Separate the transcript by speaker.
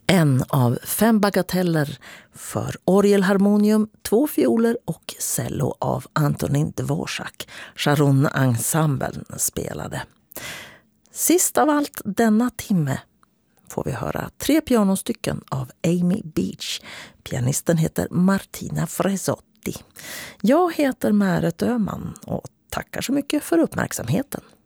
Speaker 1: En av 5 bagateller för orgelharmonium, 2 fioler och cello av Antonin Dvorak. Sharon Ensemblen spelade. Sist av allt denna timme får vi höra 3 pianostycken av Amy Beach. Pianisten heter Martina Fresotti. Jag heter Märet Öhman och tackar så mycket för uppmärksamheten.